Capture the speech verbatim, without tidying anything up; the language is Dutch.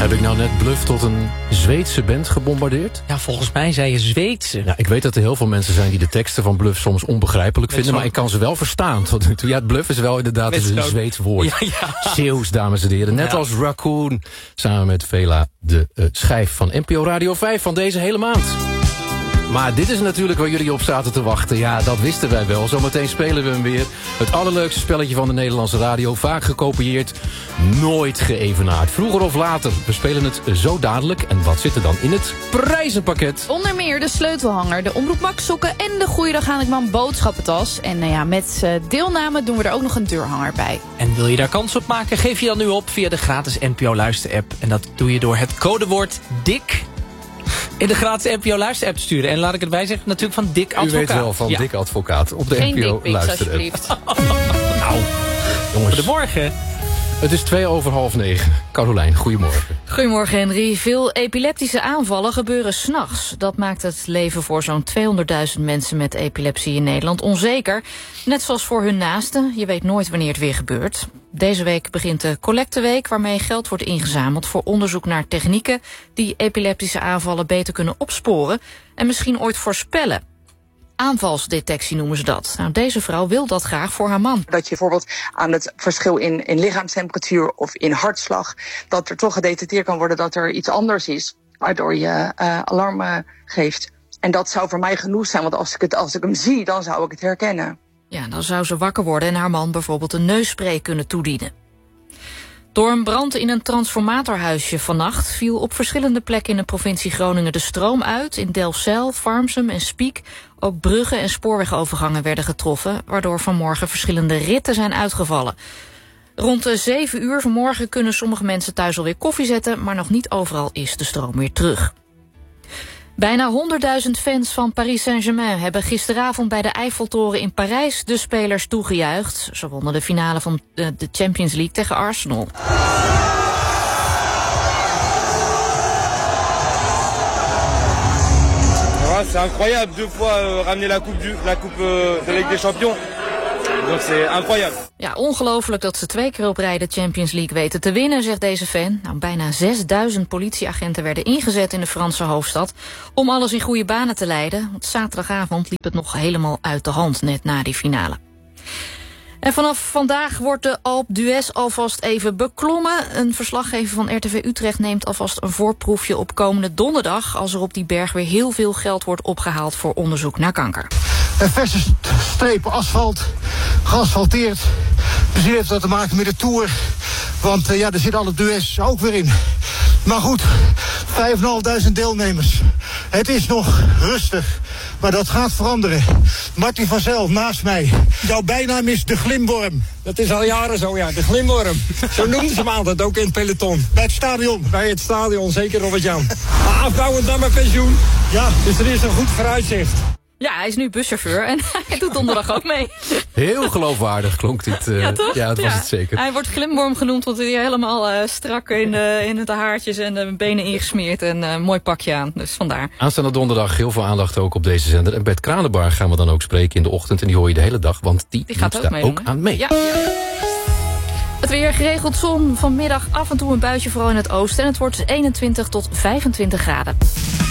Heb ik nou net Bluff tot een Zweedse band gebombardeerd? Ja, volgens mij zei je Zweedse. Ja, ik weet dat er heel veel mensen zijn die de teksten van Bluff soms onbegrijpelijk vinden, maar ik kan ze wel verstaan tot nu toe. Ja, het Bluff is wel inderdaad Met een zo'n... Zweeds woord. Ja, ja. Zeeuws, dames en heren. Net Ja. als Raccoon, samen met Vela, de uh, schijf van N P O Radio vijf van deze hele maand. Maar dit is natuurlijk waar jullie op zaten te wachten. Ja, dat wisten wij wel. Zometeen spelen we hem weer. Het allerleukste spelletje van de Nederlandse radio. Vaak gekopieerd, nooit geëvenaard. Vroeger of later. We spelen het zo dadelijk. En wat zit er dan in het prijzenpakket? Onder meer de sleutelhanger, de Omroep Max sokken en de Goeiedag Hanikman boodschappentas. En nou ja, met uh, deelname doen we er ook nog een deurhanger bij. En wil je daar kans op maken? Geef je dan nu op via de gratis N P O Luister-app. En dat doe je door het codewoord DIK in de gratis N P O Luister-app te sturen. En laat ik het bij zeggen, natuurlijk van Dick Advocaat. U weet wel, van ja. Dick Advocaat op de Geen N P O dickpics, Luister-app. alsjeblieft. Nou, jongens. Goedemorgen. Het is twee over half negen. Carolijn, goedemorgen. Goedemorgen, Henry. Veel epileptische aanvallen gebeuren 's nachts. Dat maakt het leven voor zo'n tweehonderdduizend mensen met epilepsie in Nederland onzeker. Net zoals voor hun naasten. Je weet nooit wanneer het weer gebeurt. Deze week begint de collecteweek, waarmee geld wordt ingezameld voor onderzoek naar technieken die epileptische aanvallen beter kunnen opsporen en misschien ooit voorspellen. Aanvalsdetectie noemen ze dat. Nou, deze vrouw wil dat graag voor haar man. Dat je bijvoorbeeld aan het verschil in, in lichaamstemperatuur of in hartslag, dat er toch gedetecteerd kan worden dat er iets anders is, waardoor je uh, alarm uh, geeft. En dat zou voor mij genoeg zijn, want als ik, het, als ik hem zie, dan zou ik het herkennen. Ja, dan zou ze wakker worden en haar man bijvoorbeeld een neusspray kunnen toedienen. Door een brand in een transformatorhuisje vannacht viel op verschillende plekken in de provincie Groningen de stroom uit. In Delfzijl, Farmsum en Spiek. Ook bruggen en spoorwegovergangen werden getroffen, waardoor vanmorgen verschillende ritten zijn uitgevallen. Rond de zeven uur vanmorgen kunnen sommige mensen thuis alweer koffie zetten, maar nog niet overal is de stroom weer terug. Bijna honderdduizend fans van Paris Saint-Germain hebben gisteravond bij de Eiffeltoren in Parijs de spelers toegejuicht. Ze wonnen de finale van de Champions League tegen Arsenal. C'est incroyable, deux fois euh, ramener la coupe, du, la coupe euh, de Ligue des Champions. Donc c'est incroyable. Ja, ongelooflijk dat ze twee keer op rij de Champions League weten te winnen, zegt deze fan. Nou, bijna zesduizend politieagenten werden ingezet in de Franse hoofdstad om alles in goede banen te leiden. Want zaterdagavond liep het nog helemaal uit de hand, net na die finale. En vanaf vandaag wordt de Alpe d'Huez alvast even beklommen. Een verslaggever van R T V Utrecht neemt alvast een voorproefje op komende donderdag, als er op die berg weer heel veel geld wordt opgehaald voor onderzoek naar kanker. En verse strepen asfalt, geasfalteerd. Misschien heeft dat te maken met de Tour. Want uh, ja, er zit alle d'Huez ook weer in. Maar goed, vijfduizendvijfhonderd deelnemers. Het is nog rustig, maar dat gaat veranderen. Martin van Zel, naast mij. Jouw bijnaam is de Glimworm. Dat is al jaren zo, ja. De Glimworm. Zo noemden ze me altijd, ook in het peloton. Bij het stadion. Bij het stadion, zeker, Robert-Jan. Maar afbouwend naar mijn pensioen. Ja. Dus er is een goed vooruitzicht. Ja, hij is nu buschauffeur en hij doet donderdag ook mee. Heel geloofwaardig klonk dit. Uh, Ja, toch? Ja, dat was Ja. het zeker. Hij wordt glimworm genoemd, want hij helemaal uh, strak in de, in de haartjes en de benen ingesmeerd en een uh, mooi pakje aan. Dus vandaar. Aanstaande donderdag heel veel aandacht ook op deze zender. En Bert Kranenbarg gaan we dan ook spreken in de ochtend. En die hoor je de hele dag, want die, Die gaat doet ook daar meedoen, ook hè? aan mee. Ja, ja. Het weer geregeld zon, vanmiddag af en toe een buitje, vooral in het oosten. En het wordt eenentwintig tot vijfentwintig graden.